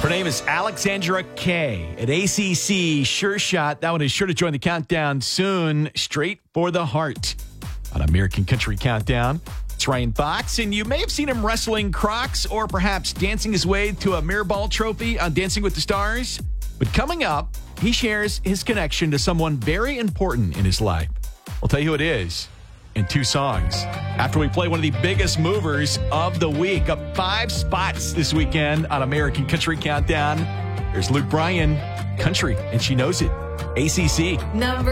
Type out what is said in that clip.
Her name is Alexandra Kay at ACC Sure Shot. That one is sure to join the countdown soon. Straight for the Heart on American Country Countdown. It's Ryan Fox, and you may have seen him wrestling Crocs or perhaps dancing his way to a mirror ball trophy on Dancing with the Stars. But coming up, he shares his connection to someone very important in his life. I'll tell you who it is in 2 songs. After we play one of the biggest movers of the week, up 5 spots this weekend on American Country Countdown. There's Luke Bryan, Country, and she knows it. ACC. Number